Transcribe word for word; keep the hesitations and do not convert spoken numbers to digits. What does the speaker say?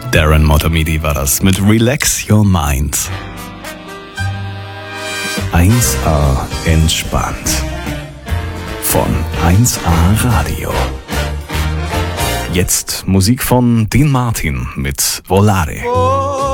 Darren Motomidi war das mit Relax Your Mind. eins A entspannt. Von eins A Radio. Jetzt Musik von Dean Martin mit Volare.